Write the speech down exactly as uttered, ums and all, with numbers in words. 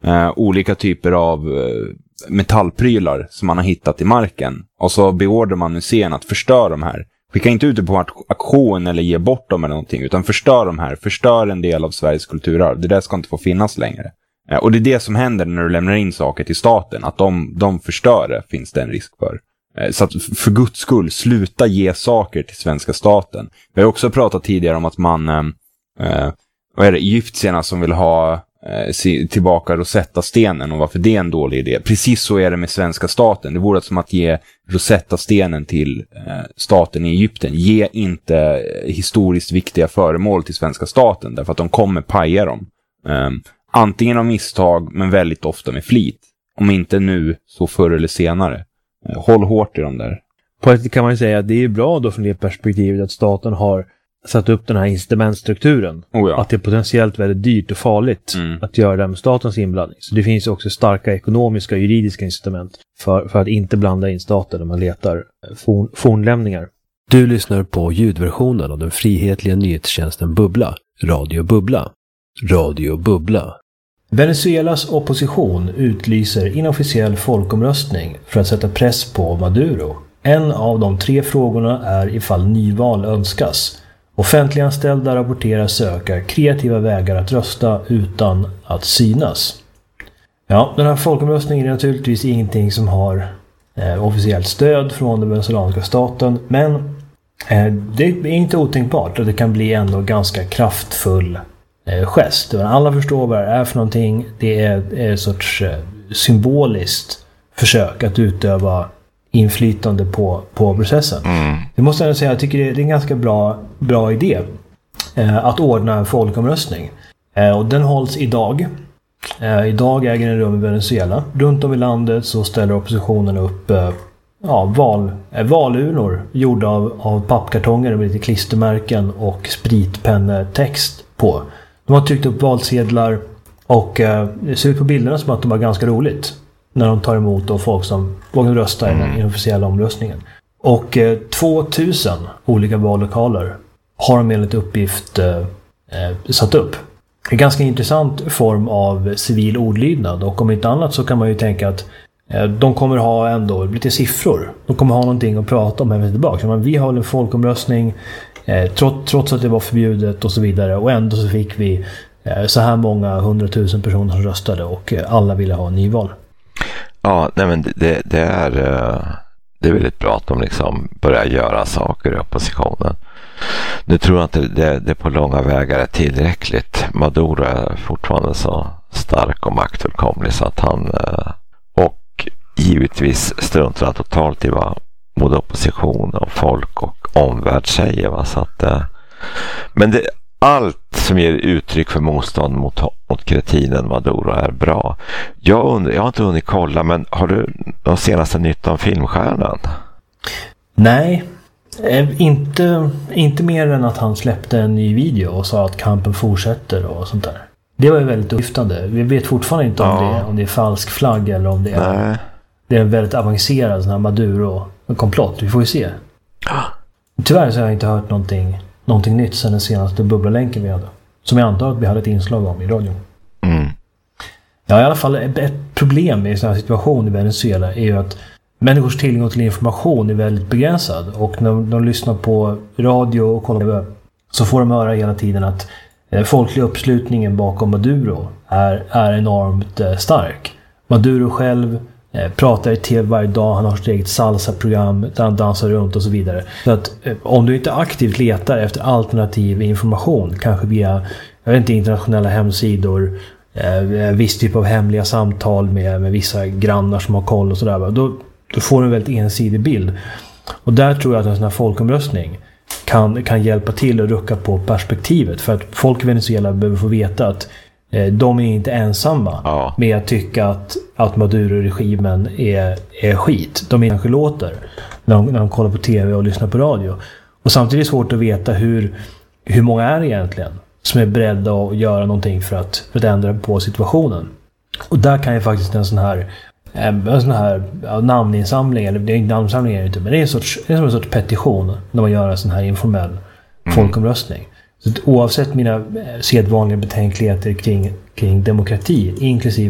eh, olika typer av eh, metallprylar som man har hittat i marken. Och så beordrar man museerna att förstöra de här. Skicka inte ut det på auktion eller ge bort dem eller någonting, utan förstör de här. Förstör en del av Sveriges kulturarv. Det där ska inte få finnas längre. Eh, och det är det som händer när du lämnar in saker till staten. Att de, de förstör det, finns det en risk för. Eh, så att för Guds skull, sluta ge saker till svenska staten. Vi har också pratat tidigare om att man... Eh, eh, vad är det? Egyptierna som vill ha eh, tillbaka Rosetta-stenen, och varför det är en dålig idé. Precis så är det med svenska staten. Det vore som att ge Rosetta-stenen till eh, staten i Egypten. Ge inte eh, historiskt viktiga föremål till svenska staten, därför att de kommer paja dem. Eh, antingen av misstag, men väldigt ofta med flit. Om inte nu, så förr eller senare. Eh, håll hårt i dem där. På ett kan man ju säga att det är bra då från det perspektivet att staten har satt upp den här incitamentstrukturen. Oh ja. Att det är potentiellt väldigt dyrt och farligt mm. att göra det med statens inblandning. Så det finns också starka ekonomiska och juridiska incitament för, för att inte blanda in staten när man letar forn, fornlämningar. Du lyssnar på ljudversionen av den frihetliga nyhetstjänsten Bubbla. Radio Bubbla. Radio Bubbla. Venezuelas opposition utlyser inofficiell folkomröstning för att sätta press på Maduro. En av de tre frågorna är ifall nyval önskas. Offentliganställda rapporterar söka kreativa vägar att rösta utan att synas. Ja, den här folkomröstningen är naturligtvis ingenting som har eh, officiellt stöd från den venezuelanska staten, men eh, det är inte otänkbart att det kan bli ändå ganska kraftfull eh, gest. Alla förstår vad det är för någonting. Det är, är ett sorts eh, symboliskt försök att utöva inflytande på, på processen. Mm. Det måste jag säga, jag tycker det är en ganska bra, bra idé eh, att ordna en folkomröstning. Eh, och den hålls idag. Eh, idag äger den rum i Venezuela. Runt om i landet så ställer oppositionen upp eh, ja, val, eh, valurnor gjorda av, av pappkartonger med lite klistermärken och spritpennetext på. De har tryckt upp valsedlar och eh, det ser ut på bilderna som att de har ganska roligt när de tar emot då folk som vågar rösta i den officiella omröstningen. Och eh, tvåtusen olika vallokaler har de enligt uppgift eh, satt upp. En ganska intressant form av civil ordlydnad, och om inte annat så kan man ju tänka att eh, de kommer ha ändå lite siffror. De kommer ha någonting att prata om här tillbaka. Men vi har en folkomröstning eh, trots, trots att det var förbjudet och så vidare, och ändå så fick vi eh, så här många hundratusen personer som röstade, och eh, alla ville ha en nyval. Ja, nej men det, det är det är väldigt bra att de liksom börjar göra saker i oppositionen. Nu tror jag inte det, det på långa vägar är tillräckligt. Maduro är fortfarande så stark och maktfullkomlig så att han och givetvis struntar totalt i vad både opposition och folk och omvärld säger. Va? Så att, men det allt som ger uttryck för motstånd mot, mot kretinen Maduro är bra. Jag, undrar, jag har inte hunnit kolla, men har du de senaste nytt om filmstjärnan? Nej, inte, inte mer än att han släppte en ny video och sa att kampen fortsätter och sånt där. Det var ju väldigt uppgiftande. Vi vet fortfarande inte om, ja. det, om det är falsk flagg eller om det är, Nej. det är en väldigt avancerad sån här Maduro-komplott. Vi får ju se. Tyvärr så har jag inte hört någonting Någonting nytt sen den senaste bubblalänken vi hade. Som jag antar att vi hade ett inslag om i radion. Mm. Ja, i alla fall ett problem i en sån här situation i Venezuela är ju att människors tillgång till information är väldigt begränsad. Och när de lyssnar på radio och kollar på så får de höra hela tiden att eh, folkliga uppslutningen bakom Maduro är, är enormt eh, stark. Maduro själv eh, pratar i tv varje dag, han har sitt eget salsa-program där han dansar runt och så vidare. Så att eh, om du inte aktivt letar efter alternativ information, kanske via jag vet inte, internationella hemsidor, eh, viss typ av hemliga samtal med, med vissa grannar som har koll och sådär, då, då får du en väldigt ensidig bild. Och där tror jag att en sån här folkomröstning kan, kan hjälpa till att rucka på perspektivet. För att folk i Venezuela behöver få veta att eh, de är inte ensamma ja. med att tycka att, att Maduro-regimen är, är skit. De är kanske låter när de, när de kollar på tv och lyssnar på radio. Och samtidigt är det svårt att veta hur, hur många är det egentligen som är beredda att göra någonting för att, för att ändra på situationen. Och där kan ju faktiskt en sån här en sån här ja, namninsamling, eller det är inte namninsamling är det inte, men det är en sorts, det är som en sorts petition när man gör en sån här informell mm. folkomröstning. Så att oavsett mina sedvanliga betänkligheter kring, kring demokrati, inklusive